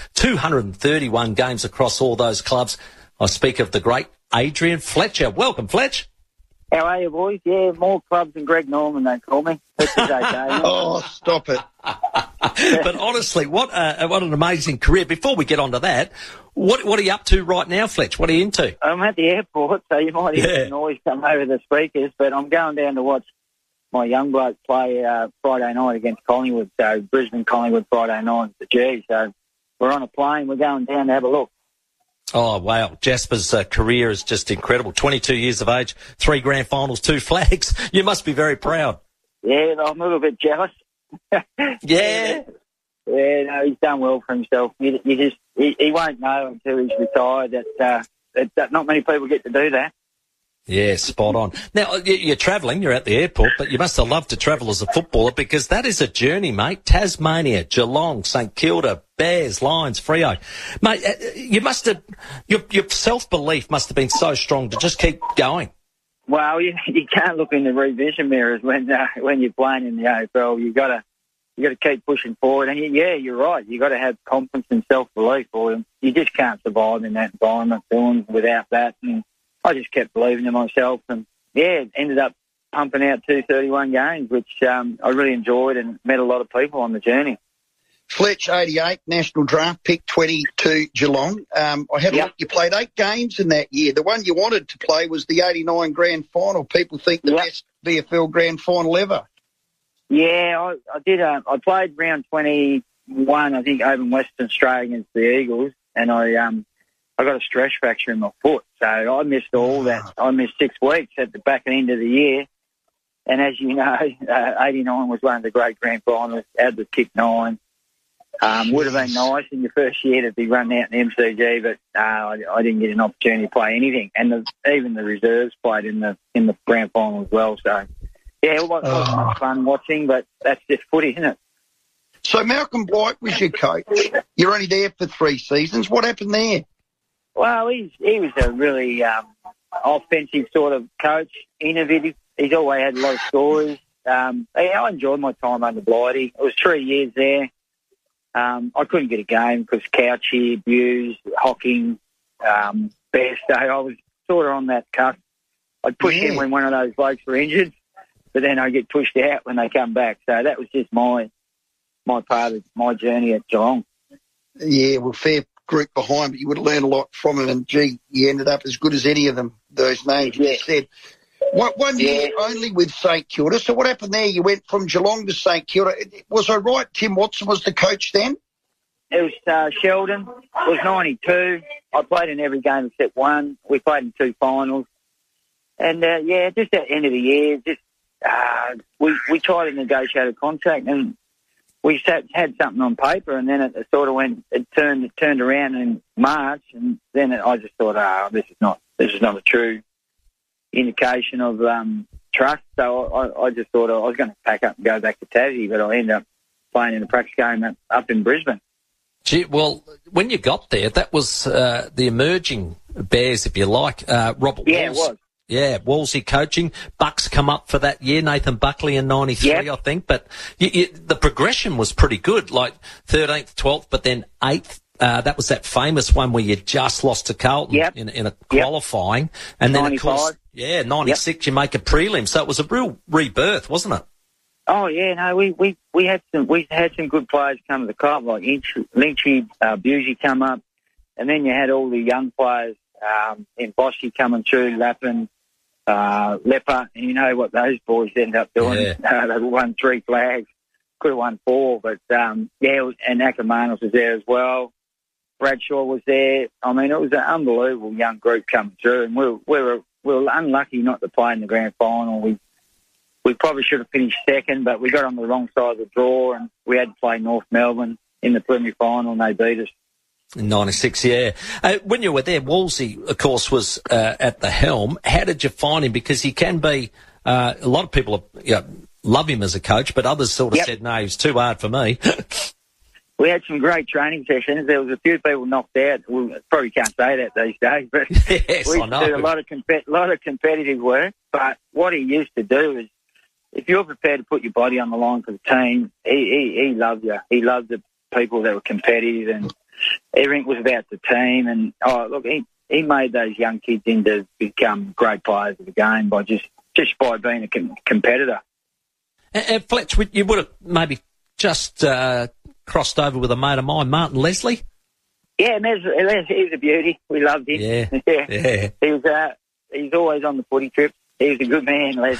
231 games across all those clubs. I speak of the great Adrian Fletcher. Welcome, Fletch. How are you, boys? Yeah, more clubs than Greg Norman, they call me. This is okay. Oh, stop it. But honestly, what an amazing career. Before we get on to that, what are you up to right now, Fletch? What are you into? I'm at the airport, so you might hear some noise come over the speakers, but I'm going down to watch my young bloke play Friday night against Collingwood. So Brisbane Collingwood Friday night at the G. So we're on a plane. We're going down to have a look. Oh, wow. Jasper's career is just incredible. 22 years of age, 3 grand finals, 2 flags. You must be very proud. Yeah, I'm a little bit jealous. Yeah. Yeah, no, he's done well for himself. He won't know until he's retired that not many people get to do that. Yeah, spot on. Now, you're travelling, you're at the airport, but you must have loved to travel as a footballer because that is a journey, mate. Tasmania, Geelong, St Kilda, Bears, Lions, Freo. Mate, you must have, your self-belief must have been so strong to just keep going. Well, you can't look in the revision mirrors when you're playing in the AFL. You got to keep pushing forward. And you're right. You got to have confidence and self-belief, or you just can't survive in that environment doing without that. And I just kept believing in myself, and ended up pumping out 231 games, which I really enjoyed and met a lot of people on the journey. Fletch, 88, national draft pick, 22 Geelong. I had a look. You played 8 games in that year. The one you wanted to play was the 89 grand final. People think the best VFL grand final ever. Yeah, I did. I played round 21, I think, over in Western Australia against the Eagles, and I got a stress fracture in my foot, so I missed all that. I missed 6 weeks at the back end of the year. And as you know, 89 was one of the great grand finals. Had the kick 9. Would have been nice in your first year to be run out in the MCG, but I didn't get an opportunity to play anything. And even the reserves played in the grand final as well. So yeah, it wasn't much fun watching, but that's just footy, isn't it? So Malcolm Blight was your coach. You're only there for 3 seasons. What happened there? Well, he was a really offensive sort of coach, innovative. He's always had a lot of stories. I enjoyed my time under Blighty. It was 3 years there. I couldn't get a game because Couchy, abused, Hocking, Bairstow. I was sort of on that cusp. I'd push in when one of those blokes were injured, but then I'd get pushed out when they come back. So that was just my part of my journey at Geelong. Yeah, well, fair group behind, but you would have learned a lot from him, and gee, you ended up as good as any of them, those names you said. One year only with St Kilda. So what happened there? You went from Geelong to St Kilda. Was I right, Tim Watson was the coach then? It was Sheldon, was 92. I played in every game except one. We played in 2 finals. And, just at the end of the year, we tried to negotiate a contract, and we had something on paper, and then it sort of turned around in March, and then I just thought, this is not a true indication of trust. So I just thought I was going to pack up and go back to Tassie, but I ended up playing in a practice game up in Brisbane. Gee, well, when you got there, that was the emerging Bears, if you like. Robert Yeah, Walls. it was. Yeah, Wolsey coaching. Bucks come up for that year. Nathan Buckley in 93, I think. But the progression was pretty good, like 13th, 12th, but then 8th. That was that famous one where you just lost to Carlton in a qualifying. And then, 95. of course, 96, you make a prelim. So it was a real rebirth, wasn't it? Oh, yeah, no, we had some good players come to the club, like Lynchy, Busey come up, and then you had all the young players in Boschi coming through, Lappin, Lepper, and you know what those boys ended up doing. Yeah. They won 3 flags, could have won 4, but and Ackermanis was there as well. Bradshaw was there. I mean, it was an unbelievable young group coming through, and we were unlucky not to play in the grand final. We probably should have finished second, but we got on the wrong side of the draw, and we had to play North Melbourne in the preliminary final, and they beat us. In 96, yeah. When you were there, Wolsey, of course, was at the helm. How did you find him? Because he can be, a lot of people love him as a coach, but others sort of said, no, he's too hard for me. We had some great training sessions. There was a few people knocked out. We probably can't say that these days, but yes, we I know. did a lot of competitive work. But what he used to do is, if you're prepared to put your body on the line for the team, he loved you. He loved the people that were competitive, and everything was about the team. And he made those young kids into become great players of the game by just by being a competitor. And Fletch, you would have maybe just crossed over with a mate of mine, Martin Leslie. Yeah, he's a beauty. We loved him. Yeah. He's always on the footy trip. He's a good man, Les.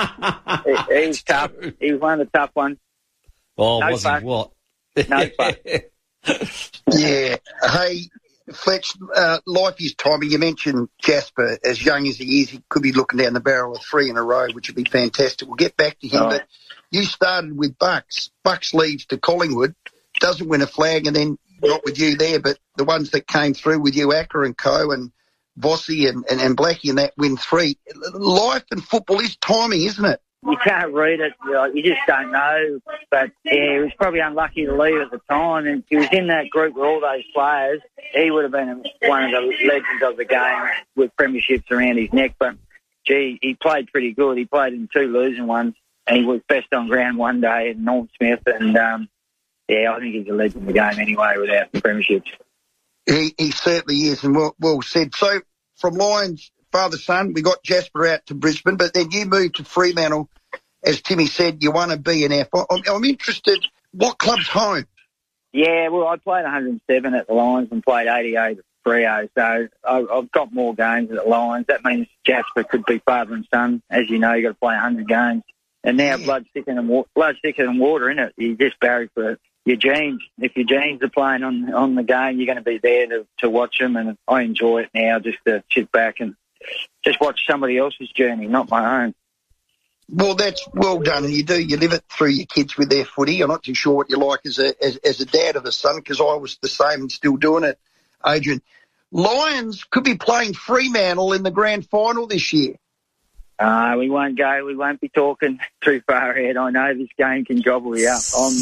He's tough. He was one of the tough ones. Oh, no was fuss. he what? No fuss. Yeah. Hey, Fletch, life is timing. You mentioned Jasper. As young as he is, he could be looking down the barrel of 3 in a row, which would be fantastic. We'll get back to him, but you started with Bucks. Bucks leaves to Collingwood, doesn't win a flag, and then not with you there, but the ones that came through with you, Acker and Co. and Vossi and Blackie and that win 3. Life and football is timing, isn't it? You can't read it. You just don't know. But, yeah, he was probably unlucky to leave at the time. And he was in that group with all those players. He would have been one of the legends of the game with premierships around his neck. But, gee, he played pretty good. He played in 2 losing ones. And he was best on ground one day in Norm Smith. And, I think he's a legend of the game anyway without the premierships. He certainly is, and well said. So, from Lions, father-son, we got Jasper out to Brisbane, but then you moved to Fremantle. As Timmy said, you won a BNF. I'm interested, what club's home? Yeah, well, I played 107 at the Lions and played 88 at Freo, so I've got more games at the Lions. That means Jasper could be father and son. As you know, you've got to play 100 games. And now blood's thicker than water, isn't it? You just barrack for your genes. If your genes are playing on the game, you're going to be there to watch them, and I enjoy it now just to sit back and just watch somebody else's journey, not my own. Well, that's well done, and you live it through your kids with their footy. I'm not too sure what you like as a dad of a son, because I was the same and still doing it, Adrian. Lions could be playing Fremantle in the grand final this year. We won't go. We won't be talking too far ahead. I know this game can gobble you up.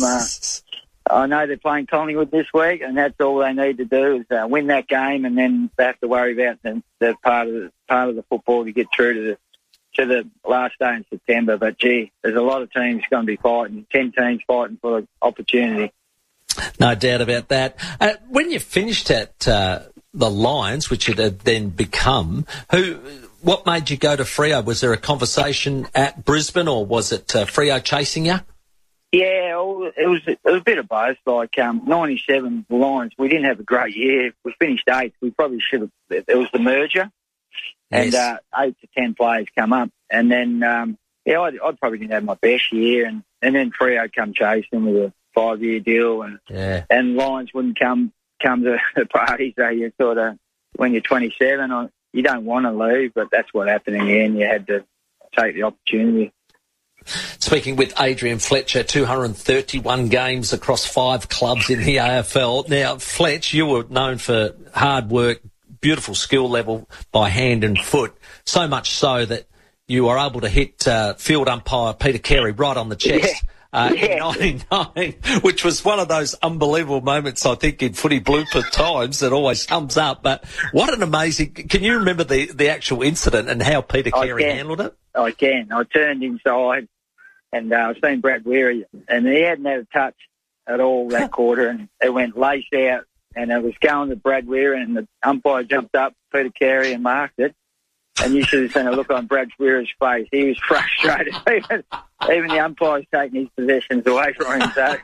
I know they're playing Collingwood this week, and that's all they need to do is win that game, and then they have to worry about the part of the football to get through to the last day in September. But gee, there's a lot of teams going to be fighting. 10 teams fighting for the opportunity. No doubt about that. When you finished at the Lions, which it had then become, what made you go to Freo? Was there a conversation at Brisbane, or was it Freo chasing you? Yeah, it was a bit of both. Like 97 Lions, we didn't have a great year. We finished 8th. We probably should have. It was the merger, and 8 to 10 players come up, and then I probably didn't have my best year, and then Freo come chasing with a 5-year deal, and Lions wouldn't come come to the party, so you sort of, when you're 27, you don't want to leave, but that's what happened in the end. You had to take the opportunity. Speaking with Adrian Fletcher, 231 games across 5 clubs in the AFL. Now, Fletch, you were known for hard work, beautiful skill level by hand and foot, so much so that you were able to hit field umpire Peter Carey right on the chest. In 99, which was one of those unbelievable moments, I think, in footy blooper times that always comes up. But what an amazing... Can you remember the actual incident and how Peter Carey handled it? I can. I turned inside and I seen Brad Weary, and he hadn't had a touch at all that quarter, and it went lace out, and it was going to Brad Weary, and the umpire jumped up, Peter Carey, and marked it. And you should have seen a look on Brad Weary's face. He was frustrated. Even the umpire's taking his possessions away from him. So.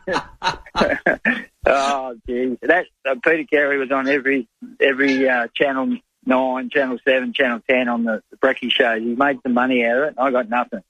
Oh, geez. Peter Carey was on every Channel 9, Channel 7, Channel 10 on the Brekkie shows. He made some money out of it. I got nothing.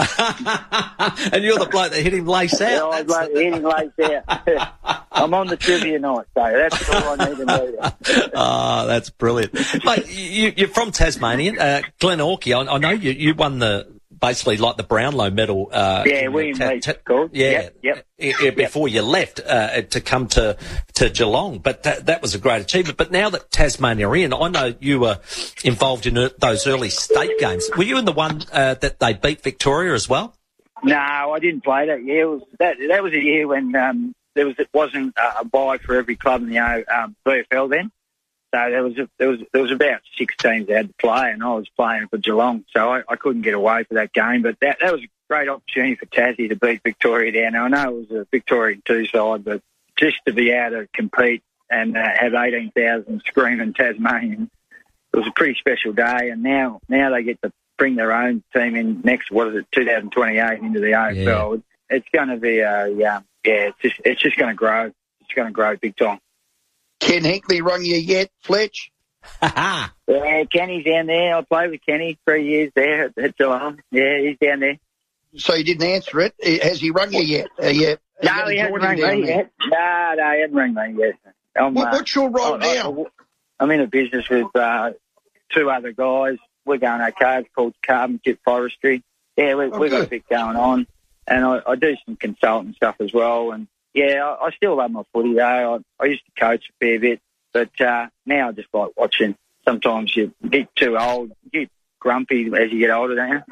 And you're the bloke that hit him lace out. Yeah, I was like hit him lace out. I'm on the trivia night, so that's all I need to know. Oh, that's brilliant. Mate, you're from Tasmania. Glen Orkey, I know you won basically like the Brownlow medal. William Leach, called. Yep. Before you left to come to Geelong. But that was a great achievement. But now that Tasmania are in, I know you were involved in those early state games. Were you in the one that they beat Victoria as well? No, I didn't play that year. That was a year when it wasn't a bye for every club in the VFL then. So there was about 6 teams that had to play, and I was playing for Geelong, so I couldn't get away for that game. But that was a great opportunity for Tassie to beat Victoria down there. I know it was a Victorian 2 side, but just to be able to compete and have 18,000 screaming Tasmanians, it was a pretty special day. And now they get to bring their own team in next, 2028 into the AFL. Yeah. It's going to be it's just going to grow. It's going to grow big time. Ken Hinkley rung you yet, Fletch? Yeah, Kenny's down there. I played with Kenny 3 years there at Geelong. Yeah, he's down there. So you didn't answer it. Has he rung you yet? No, he hasn't rung me yet. No, he hasn't rung me yet. What's your role now? I'm in a business with 2 other guys. We're going okay. It's called Carbon Chip Forestry. Yeah, we've got a bit going on. And I do some consultant stuff as well. And yeah, I still love my footy though. I used to coach a fair bit, but now I just like watching. Sometimes you get too old, you get grumpy as you get older, don't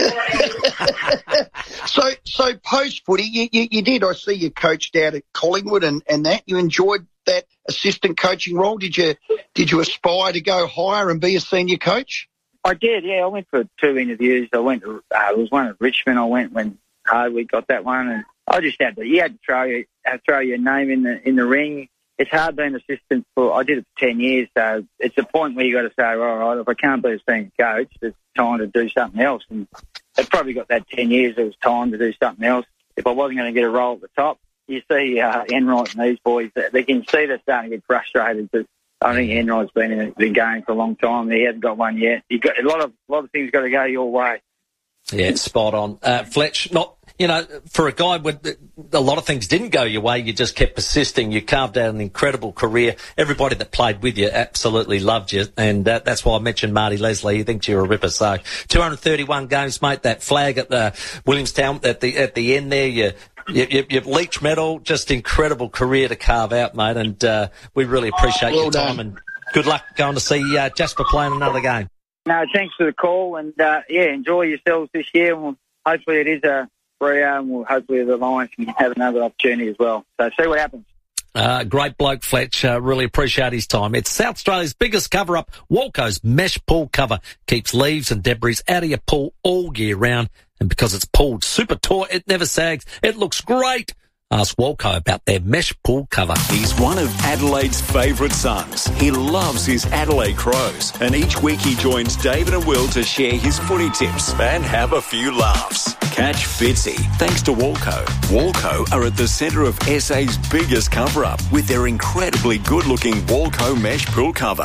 you? So post footy, you did. I see you coached out at Collingwood and that. You enjoyed that assistant coaching role. Did you aspire to go higher and be a senior coach? I did. Yeah, I went for 2 interviews. I went to there was one at Richmond. I went when Hardwick got that one, and I just had to throw your name in the ring. It's hard being an assistant I did it for 10 years, so it's a point where you got to say, all right, if I can't be a senior coach, it's time to do something else. And it probably got that 10 years, it was time to do something else. If I wasn't going to get a role at the top, you see Enright and these boys, they can see they're starting to get frustrated because I think Enright's been going for a long time. He hasn't got one yet. You got a lot of things got to go your way. Yeah, spot on. Fletch, for a guy with a lot of things didn't go your way, you just kept persisting. You carved out an incredible career. Everybody that played with you absolutely loved you, and that's why I mentioned Marty Leslie. He thinks you're a ripper. So 231 games, mate. That flag at the Williamstown at the end there, you've Leach medal. Just incredible career to carve out, mate. And we really appreciate your time and good luck going to see Jasper playing another game. No, thanks for the call, and enjoy yourselves this year. And hopefully it is a Freo, and hopefully the Lions can have another opportunity as well. So see what happens. Great bloke, Fletch. Really appreciate his time. It's South Australia's biggest cover-up. Walco's mesh pool cover keeps leaves and debris out of your pool all year round. And because it's pooled super taut, it never sags. It looks great. Ask Walco about their mesh pool cover. He's one of Adelaide's favourite sons. He loves his Adelaide Crows. And each week he joins David and Will to share his footy tips and have a few laughs. Catch Fitzy, thanks to Walco. Walco are at the centre of SA's biggest cover-up with their incredibly good-looking Walco mesh pool cover.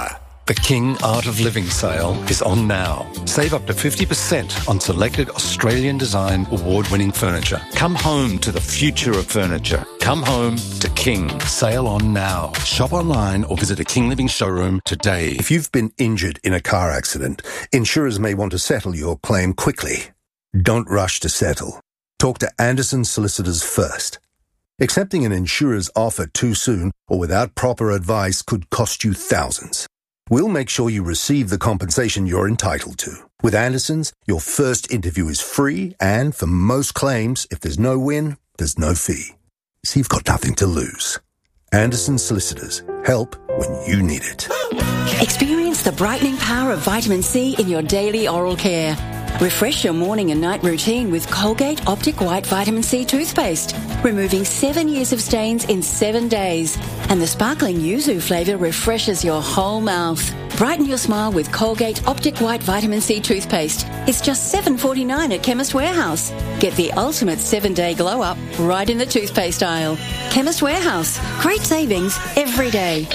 The King Art of Living sale is on now. Save up to 50% on selected Australian Design award-winning furniture. Come home to the future of furniture. Come home to King. Sale on now. Shop online or visit a King Living showroom today. If you've been injured in a car accident, insurers may want to settle your claim quickly. Don't rush to settle. Talk to Anderson Solicitors first. Accepting an insurer's offer too soon or without proper advice could cost you thousands. We'll make sure you receive the compensation you're entitled to. With Anderson's, your first interview is free, and for most claims, if there's no win, there's no fee. So you've got nothing to lose. Anderson Solicitors. Help when you need it. Experience the brightening power of vitamin C in your daily oral care. Refresh your morning and night routine with Colgate Optic White Vitamin C toothpaste, removing 7 years of stains in 7 days. And the sparkling yuzu flavour refreshes your whole mouth. Brighten your smile with Colgate Optic White Vitamin C toothpaste. It's just $7.49 at Chemist Warehouse. Get the ultimate 7-day glow-up right in the toothpaste aisle. Chemist Warehouse. Great savings every day.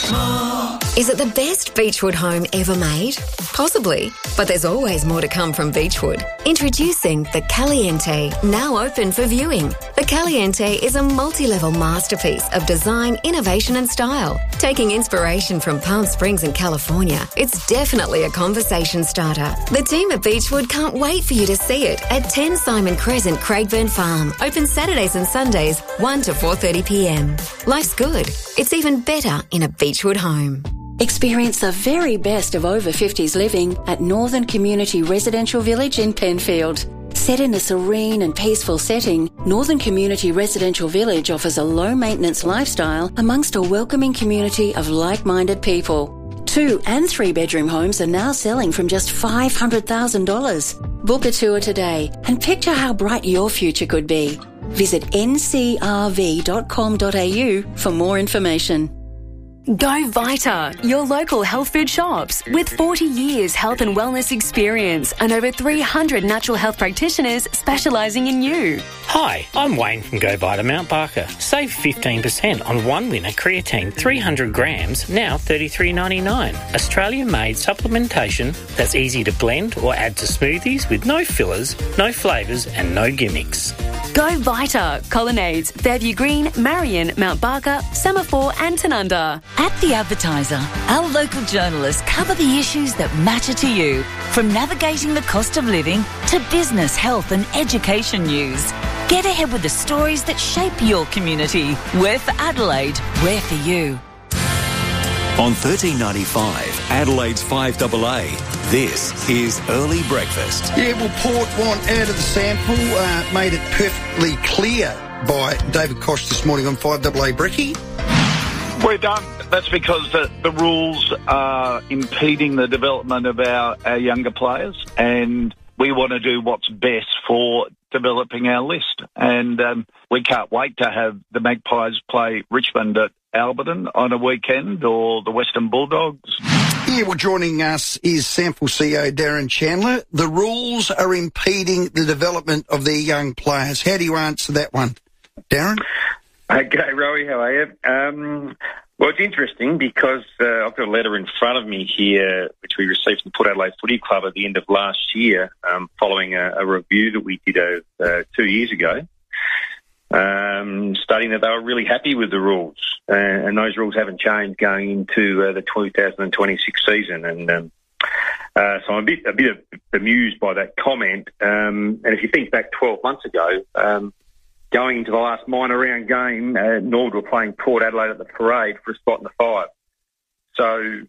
Is it the best Beechwood home ever made? Possibly, but there's always more to come from Beechwood. Introducing the Caliente, now open for viewing. The Caliente is a multi-level masterpiece of design, innovation and style. Taking inspiration from Palm Springs and California, it's definitely a conversation starter. The team at Beechwood can't wait for you to see it at 10 Simon Crescent, Craigburn Farm. Open Saturdays and Sundays, 1 to 4:30pm. Life's good. It's even better in a Beechwood home. Experience the very best of over 50s living at Northern Community Residential Village in Penfield. Set in a serene and peaceful setting, Northern Community Residential Village offers a low-maintenance lifestyle amongst a welcoming community of like-minded people. 2 and 3 bedroom homes are now selling from just $500,000. Book a tour today and picture how bright your future could be. Visit ncrv.com.au for more information. Go Vita, your local health food shops. With 40 years health and wellness experience and over 300 natural health practitioners specialising in you. Hi, I'm Wayne from Go Vita Mount Barker. Save 15% on one winner creatine 300 grams, now $33.99. Australian-made supplementation that's easy to blend or add to smoothies with no fillers, no flavours and no gimmicks. Go Vita, Colonnades, Fairview Green, Marion, Mount Barker, Semaphore and Tanunda. At The Advertiser, our local journalists cover the issues that matter to you, from navigating the cost of living to business, health and education news. Get ahead with the stories that shape your community. We're for Adelaide, we're for you. On 1395, Adelaide's 5AA, this is Early Breakfast. Yeah, well, Port want out of the sample, made it perfectly clear by David Koch this morning on 5AA Brekkie. We're done. That's because the rules are impeding the development of our younger players, and we want to do what's best for developing our list. And we can't wait to have the Magpies play Richmond at Alberton on a weekend, or the Western Bulldogs. Yeah, well, joining us is Sample CEO Darren Chandler. The rules are impeding the development of their young players. How do you answer that one, Darren? Okay, Rowie, how are you? Well, it's interesting because I've got a letter in front of me here which we received from the Port Adelaide Footy Club at the end of last year, following a review that we did 2 years ago, stating that they were really happy with the rules, and those rules haven't changed going into the 2026 season. And so I'm a bit amused by that comment. And if you think back 12 months ago, going into the last minor round game, Norwood were playing Port Adelaide at the Parade for a spot in the 5. So,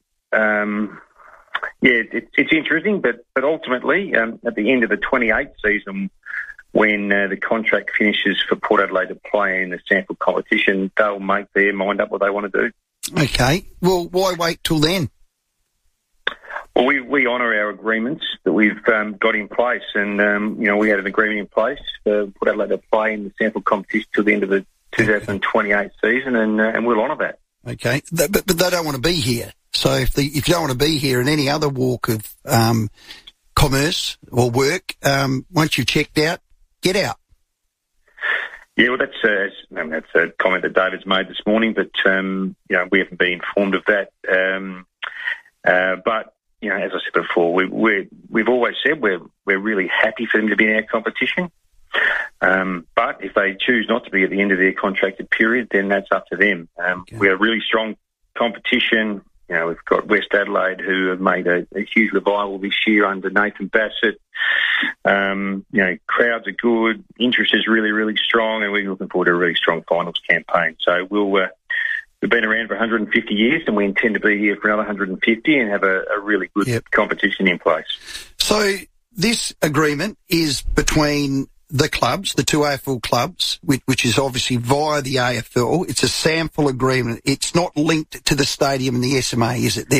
it's interesting, but ultimately, at the end of the 28th season, when the contract finishes for Port Adelaide to play in the sample competition, they'll make their mind up what they want to do. Okay. Well, why wait till then? Well, we honour our agreements that we've got in place, and we had an agreement in place for Port Adelaide to play in the sample competition till the end of the 2028 season, and we'll honour that. Okay, but they don't want to be here. So if you don't want to be here in any other walk of commerce or work, once you've checked out, get out. Yeah, well, that's a comment that David's made this morning, but we haven't been informed of that. But, you know, as I said before, we've always said we're really happy for them to be in our competition. But if they choose not to be at the end of their contracted period, then that's up to them. We have really strong competition. You know, we've got West Adelaide, who have made a huge revival this year under Nathan Bassett. You know, crowds are good, interest is really, really strong, and we're looking forward to a really strong finals campaign. So we've been around for 150 years, and we intend to be here for another 150 and have a really good competition in place. So this agreement is between the clubs, the two AFL clubs, which is obviously via the AFL. It's a SAMFL agreement. It's not linked to the stadium and the SMA, is it?